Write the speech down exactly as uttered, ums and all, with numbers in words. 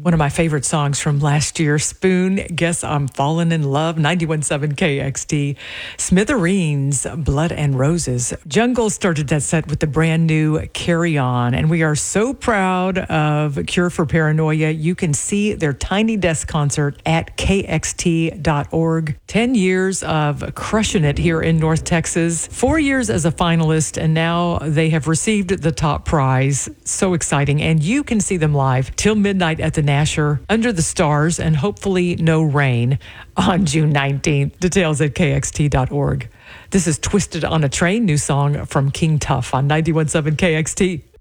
One of my favorite songs from last year, Spoon, Guess I'm Falling in Love, ninety-one point seven K X T. Smithereens, Blood and Roses. Jungle started that set with the brand new Carry On, and we are so proud of Cure for Paranoia. You can see their Tiny Desk concert at K X T dot org. Ten years of crushing it here in North Texas. Four years as a finalist, and now they have received the top prize. So exciting. And you can see them live till midnight at the Nasher, under the stars, and hopefully no rain on June nineteenth. Details at K X T dot org. This is Twisted on a Train, new song from King Tuff on ninety-one point seven K X T.